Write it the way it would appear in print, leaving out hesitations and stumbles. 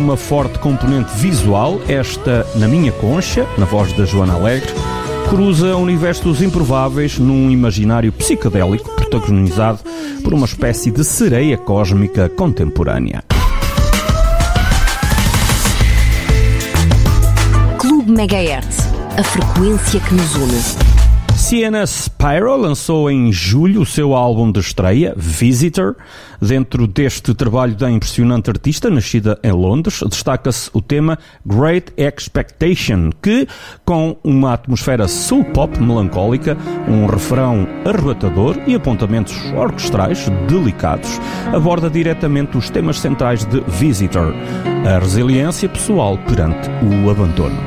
uma forte componente visual, esta Na Minha Concha, na voz da Joana Alegre, cruza universos improváveis num imaginário psicodélico protagonizado por uma espécie de sereia cósmica contemporânea. Clube Megahertz, a frequência que nos une. Sienna Spiro lançou em julho o seu álbum de estreia, Visitor. Dentro deste trabalho da impressionante artista, nascida em Londres, destaca-se o tema Great Expectation, que, com uma atmosfera soul pop melancólica, um refrão arrebatador e apontamentos orquestrais delicados, aborda diretamente os temas centrais de Visitor, a resiliência pessoal perante o abandono.